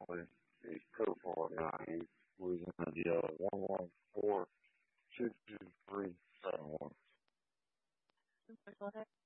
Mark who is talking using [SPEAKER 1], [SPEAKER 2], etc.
[SPEAKER 1] With the purple nine Louisiana DL 114 22371.